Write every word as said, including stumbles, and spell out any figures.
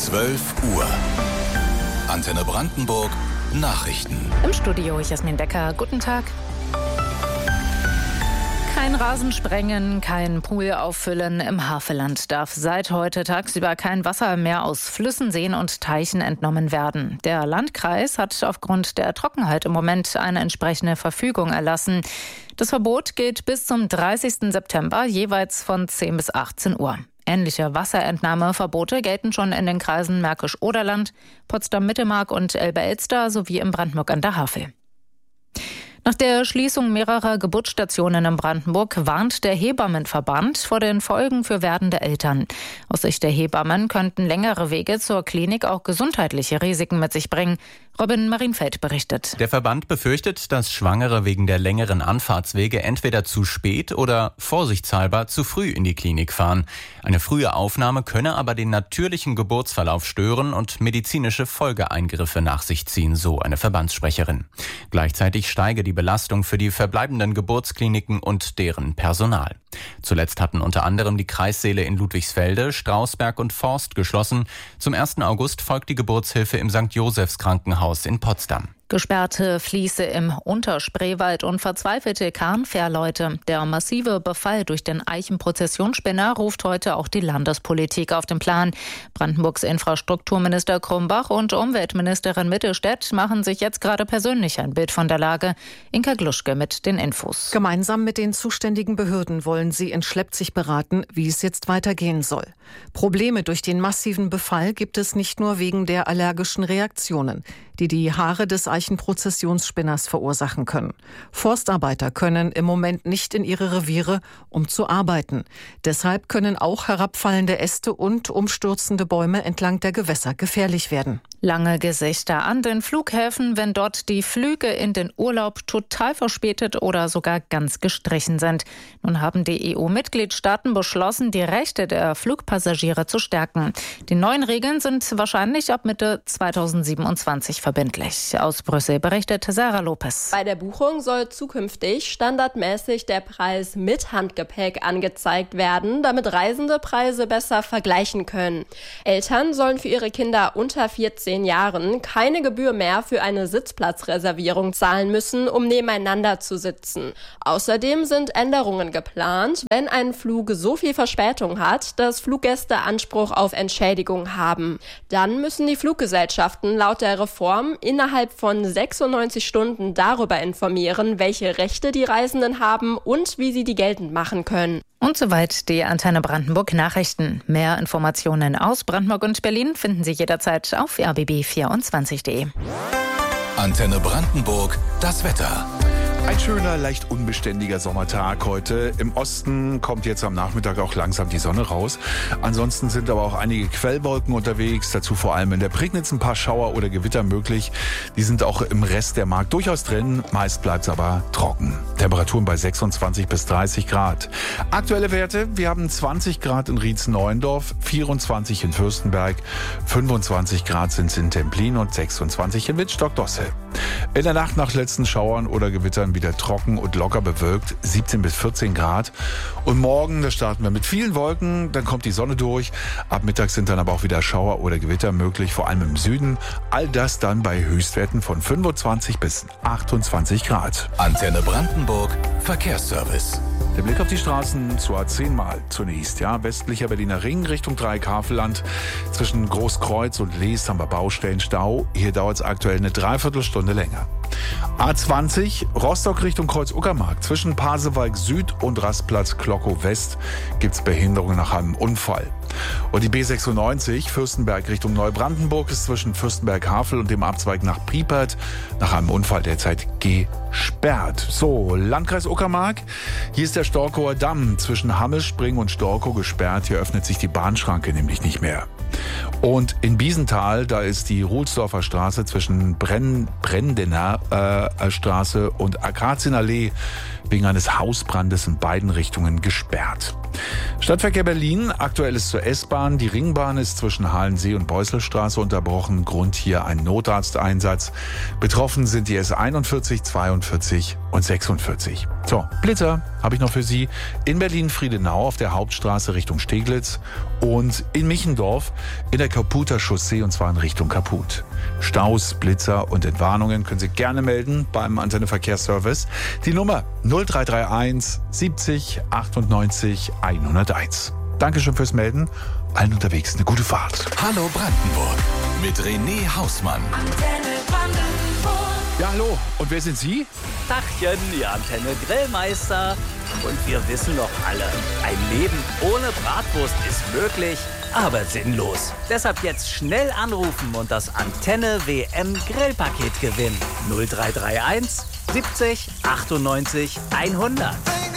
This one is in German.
zwölf Uhr. Antenne Brandenburg Nachrichten. Im Studio Jasmin Becker. Guten Tag. Kein Rasen sprengen, kein Pool auffüllen. Im Havelland darf seit heute tagsüber kein Wasser mehr aus Flüssen, Seen und Teichen entnommen werden. Der Landkreis hat aufgrund der Trockenheit im Moment eine entsprechende Verfügung erlassen. Das Verbot gilt bis zum dreißigsten September, jeweils von zehn bis achtzehn Uhr. Ähnliche Wasserentnahmeverbote gelten schon in den Kreisen Märkisch-Oderland, Potsdam-Mittelmark und Elbe-Elster sowie in Brandenburg an der Havel. Nach der Schließung mehrerer Geburtsstationen in Brandenburg warnt der Hebammenverband vor den Folgen für werdende Eltern. Aus Sicht der Hebammen könnten längere Wege zur Klinik auch gesundheitliche Risiken mit sich bringen. Robin Marienfeld berichtet. Der Verband befürchtet, dass Schwangere wegen der längeren Anfahrtswege entweder zu spät oder vorsichtshalber zu früh in die Klinik fahren. Eine frühe Aufnahme könne aber den natürlichen Geburtsverlauf stören und medizinische Folgeeingriffe nach sich ziehen, so eine Verbandssprecherin. Gleichzeitig steige die Belastung für die verbleibenden Geburtskliniken und deren Personal. Zuletzt hatten unter anderem die Kreissäle in Ludwigsfelde, Strausberg und Forst geschlossen. Zum ersten August folgt die Geburtshilfe im Sankt Josephs Krankenhaus in Potsdam. Gesperrte Fließe im Unterspreewald und verzweifelte Kahnfährleute. Der massive Befall durch den Eichenprozessionsspinner ruft heute auch die Landespolitik auf den Plan. Brandenburgs Infrastrukturminister Krumbach und Umweltministerin Mittelstädt machen sich jetzt gerade persönlich ein Bild von der Lage. Inka Gluschke mit den Infos. Gemeinsam mit den zuständigen Behörden wollen sie in Schleppzig beraten, wie es jetzt weitergehen soll. Probleme durch den massiven Befall gibt es nicht nur wegen der allergischen Reaktionen, die die Haare des Eichenprozessionsspinners verursachen können. Forstarbeiter können im Moment nicht in ihre Reviere, um zu arbeiten. Deshalb können auch herabfallende Äste und umstürzende Bäume entlang der Gewässer gefährlich werden. Lange Gesichter an den Flughäfen, wenn dort die Flüge in den Urlaub total verspätet oder sogar ganz gestrichen sind. Nun haben die E U-Mitgliedstaaten beschlossen, die Rechte der Flugpassagiere zu stärken. Die neuen Regeln sind wahrscheinlich ab Mitte zweitausendsiebenundzwanzig verbindlich. Aus Brüssel berichtet Sarah Lopez. Bei der Buchung soll zukünftig standardmäßig der Preis mit Handgepäck angezeigt werden, damit Reisende Preise besser vergleichen können. Eltern sollen für ihre Kinder unter vierzehn Jahren keine Gebühr mehr für eine Sitzplatzreservierung zahlen müssen, um nebeneinander zu sitzen. Außerdem sind Änderungen geplant, wenn ein Flug so viel Verspätung hat, dass Fluggäste Anspruch auf Entschädigung haben. Dann müssen die Fluggesellschaften laut der Reform innerhalb von sechsundneunzig Stunden darüber informieren, welche Rechte die Reisenden haben und wie sie die geltend machen können. Und soweit die Antenne Brandenburg Nachrichten. Mehr Informationen aus Brandenburg und Berlin finden Sie jederzeit auf r b b vierundzwanzig punkt de. Antenne Brandenburg, das Wetter. Ein schöner, leicht unbeständiger Sommertag heute. Im Osten kommt jetzt am Nachmittag auch langsam die Sonne raus. Ansonsten sind aber auch einige Quellwolken unterwegs. Dazu vor allem in der Prignitz ein paar Schauer oder Gewitter möglich. Die sind auch im Rest der Mark durchaus drin. Meist bleibt es aber trocken. Temperaturen bei sechsundzwanzig bis dreißig Grad. Aktuelle Werte, wir haben zwanzig Grad in Rietz-Neuendorf, vierundzwanzig in Fürstenberg, fünfundzwanzig Grad sind es in Templin und sechsundzwanzig in Wittstock-Dosse. In der Nacht nach letzten Schauern oder Gewittern wieder trocken und locker bewölkt, siebzehn bis vierzehn Grad. Und morgen, da starten wir mit vielen Wolken, dann kommt die Sonne durch. Ab Mittag sind dann aber auch wieder Schauer oder Gewitter möglich, vor allem im Süden. All das dann bei Höchstwerten von fünfundzwanzig bis achtundzwanzig Grad. Antenne Brandenburg Verkehrsservice. Der Blick auf die Straßen zwar zehnmal zunächst. Ja, westlicher Berliner Ring Richtung Dreieck-Havelland. Zwischen Großkreuz und Leest haben wir Baustellenstau. Hier dauert es aktuell eine Dreiviertelstunde länger. A zwanzig, Rostock Richtung Kreuz-Uckermark. Zwischen Pasewalk Süd und Rastplatz Klockow West gibt es Behinderungen nach einem Unfall. Und die B sechsundneunzig, Fürstenberg Richtung Neubrandenburg, ist zwischen Fürstenberg-Havel und dem Abzweig nach Priepert nach einem Unfall derzeit gesperrt. So, Landkreis Uckermark. Hier ist der Storkower Damm zwischen Hammelspring und Storkow gesperrt. Hier öffnet sich die Bahnschranke nämlich nicht mehr. Und in Biesenthal, da ist die Ruhlsdorfer Straße zwischen Brenn, Brendener äh, Straße und Akazienallee wegen eines Hausbrandes in beiden Richtungen gesperrt. Stadtverkehr Berlin, aktuell ist zur S-Bahn. Die Ringbahn ist zwischen Halensee und Beuselstraße unterbrochen. Grund hier ein Notarzteinsatz. Betroffen sind die S einundvierzig, zweiundvierzig einundvierzig und sechsundvierzig. So, Blitzer habe ich noch für Sie in Berlin-Friedenau auf der Hauptstraße Richtung Steglitz und in Michendorf in der Kaputer Chaussee und zwar in Richtung Kaput. Staus, Blitzer und Entwarnungen können Sie gerne melden beim Antenne Verkehrsservice. Die Nummer null drei drei eins siebzig achtundneunzig hunderteins. Dankeschön fürs Melden. Allen unterwegs eine gute Fahrt. Hallo Brandenburg mit René Hausmann. Antenne Brandenburg. Ja, hallo. Und wer sind Sie? Tachchen, die Antenne Grillmeister. Und wir wissen doch alle, ein Leben ohne Bratwurst ist möglich, aber sinnlos. Deshalb jetzt schnell anrufen und das Antenne W M Grillpaket gewinnen. null drei drei eins siebzig achtundneunzig hundert.